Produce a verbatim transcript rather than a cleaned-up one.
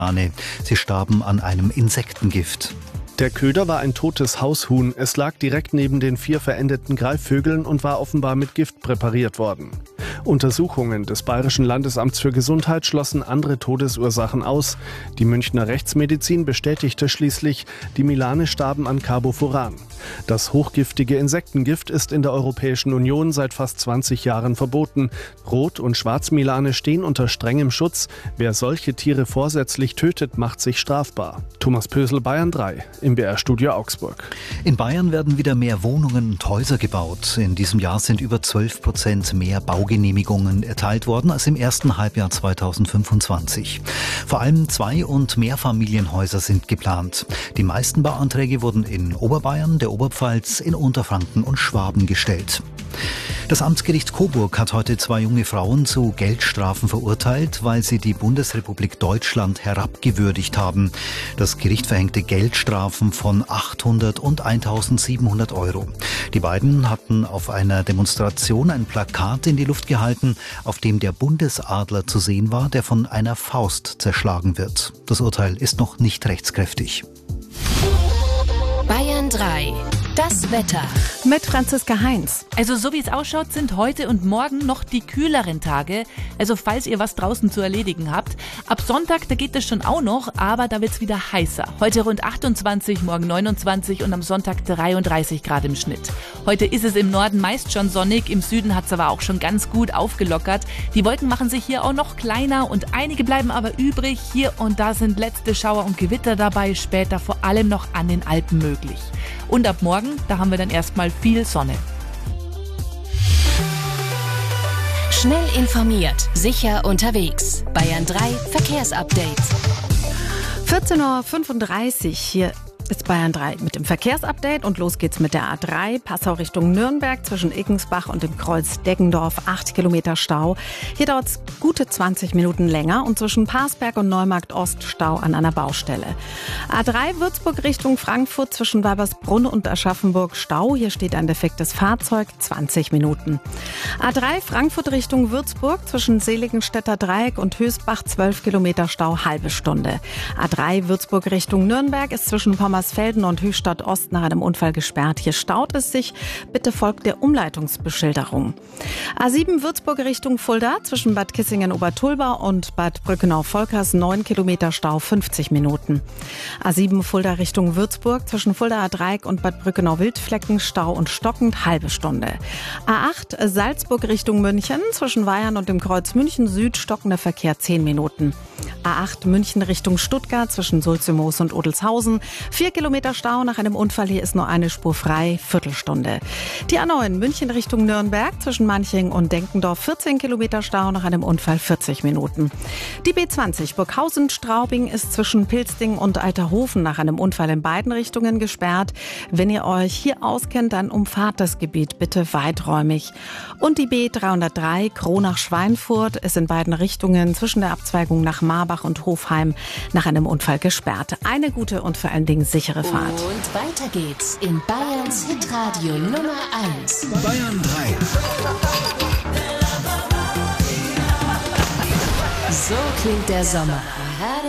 Sie starben an einem Insektengift. Der Köder war ein totes Haushuhn. Es lag direkt neben den vier verendeten Greifvögeln und war offenbar mit Gift präpariert worden. Untersuchungen des Bayerischen Landesamts für Gesundheit schlossen andere Todesursachen aus. Die Münchner Rechtsmedizin bestätigte schließlich, die Milane starben an Carbofuran. Das hochgiftige Insektengift ist in der Europäischen Union seit fast zwanzig Jahren verboten. Rot- und Schwarzmilane stehen unter strengem Schutz. Wer solche Tiere vorsätzlich tötet, macht sich strafbar. Thomas Pösel, Bayern drei, im B R-Studio Augsburg. In Bayern werden wieder mehr Wohnungen und Häuser gebaut. In diesem Jahr sind über zwölf Prozent mehr Baugenehmigungen erteilt worden als im ersten Halbjahr zweitausendfünfundzwanzig. Vor allem Zwei- und Mehrfamilienhäuser sind geplant. Die meisten Bauanträge wurden in Oberbayern, der Oberpfalz, in Unterfranken und Schwaben gestellt. Das Amtsgericht Coburg hat heute zwei junge Frauen zu Geldstrafen verurteilt, weil sie die Bundesrepublik Deutschland herabgewürdigt haben. Das Gericht verhängte Geldstrafen von achthundert und eintausendsiebenhundert Euro. Die beiden hatten auf einer Demonstration ein Plakat in die Luft gehalten, auf dem der Bundesadler zu sehen war, der von einer Faust zerschlagen wird. Das Urteil ist noch nicht rechtskräftig. Bayern drei. Das Wetter. Mit Franziska Heinz. Also so wie es ausschaut, sind heute und morgen noch die kühleren Tage. Also falls ihr was draußen zu erledigen habt. Ab Sonntag, da geht es schon auch noch, aber da wird's wieder heißer. Heute rund achtundzwanzig, morgen neunundzwanzig und am Sonntag dreiunddreißig Grad im Schnitt. Heute ist es im Norden meist schon sonnig, im Süden hat's aber auch schon ganz gut aufgelockert. Die Wolken machen sich hier auch noch kleiner und einige bleiben aber übrig. Hier und da sind letzte Schauer und Gewitter dabei, später vor allem noch an den Alpen möglich. Und ab morgen, da haben wir dann erstmal viel Sonne. Schnell informiert, sicher unterwegs. Bayern drei Verkehrsupdate. vierzehn Uhr fünfunddreißig hier ist Bayern drei mit dem Verkehrsupdate und los geht's mit der A drei, Passau Richtung Nürnberg zwischen Iggensbach und dem Kreuz Deggendorf, acht Kilometer Stau. Hier dauert's gute zwanzig Minuten länger und zwischen Parsberg und Neumarkt Ost Stau an einer Baustelle. A drei Würzburg Richtung Frankfurt zwischen Weibersbrunn und Aschaffenburg Stau. Hier steht ein defektes Fahrzeug, zwanzig Minuten. A drei Frankfurt Richtung Würzburg zwischen Seligenstädter Dreieck und Hösbach, zwölf Kilometer Stau, halbe Stunde. A drei Würzburg Richtung Nürnberg ist zwischen Pommersfelden und Höchstadt Ost nach einem Unfall gesperrt. Hier staut es sich. Bitte folgt der Umleitungsbeschilderung. A sieben Würzburg Richtung Fulda zwischen Bad Kissingen-Obertulba und Bad Brückenau-Volkers, neun Kilometer Stau, fünfzig Minuten. A sieben Fulda Richtung Würzburg zwischen Fuldaer Dreieck und Bad Brückenau-Wildflecken, Stau und stockend, halbe Stunde. A acht Salzburg Richtung München zwischen Weihern und dem Kreuz München Süd, stockender Verkehr, zehn Minuten. A acht München Richtung Stuttgart zwischen Sulzemoos und Odelshausen, vier Kilometer Stau nach einem Unfall, hier ist nur eine Spur frei, Viertelstunde. Die A neun München Richtung Nürnberg zwischen Manching und Denkendorf, vierzehn Kilometer Stau nach einem Unfall, vierzig Minuten. Die B zwanzig Burghausen-Straubing ist zwischen Pilzding und Alterhofen nach einem Unfall in beiden Richtungen gesperrt. Wenn ihr euch hier auskennt, dann umfahrt das Gebiet bitte weiträumig. Und die B dreihundertdrei Kronach-Schweinfurt ist in beiden Richtungen zwischen der Abzweigung nach Marbach und Hofheim nach einem Unfall gesperrt. Eine gute und vor allen Dingen sichere Fahrt. Und weiter geht's in Bayerns Hitradio Nummer eins. Bayern drei. So klingt der Sommer.